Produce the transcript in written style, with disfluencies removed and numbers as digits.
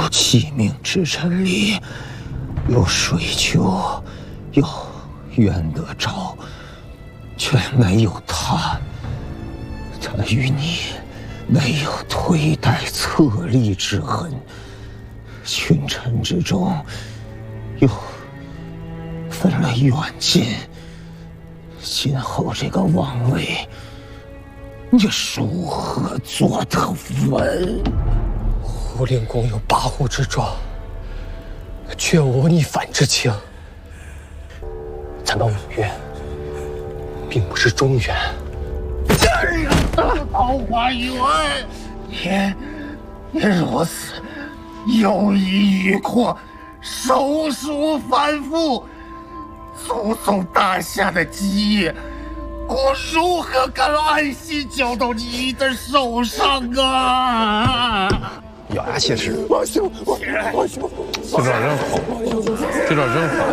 启明之臣里，有水丘，有袁德昭，却没有他。他与你没有推戴册立之恩，群臣之中又分了远近。今后这个王位，你如何做得稳？ 胡令公有跋扈之状，却无逆反之情。咱们五岳并不是中原。 桃花源，你如此有意欲扩，手术反复，祖宗大夏的基业，我如何敢安心交到你的手上啊？ 咬牙切齿。 这招真好，这招真好。